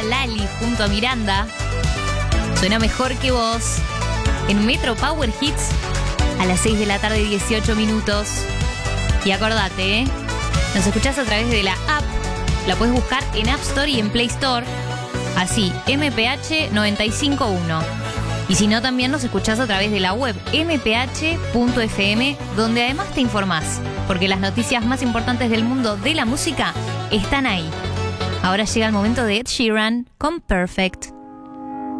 Llega Lali junto a Miranda. Suena mejor que vos. En Metro Power Hits a las 6 de la tarde, 18 minutos. Y acordate, nos escuchás a través de la app. La puedes buscar en App Store y en Play Store. Así, MPH 951. Y si no, también nos escuchás a través de la web mph.fm, donde además te informás, porque las noticias más importantes del mundo de la música están ahí. Ahora llega el momento de Ed Sheeran con Perfect.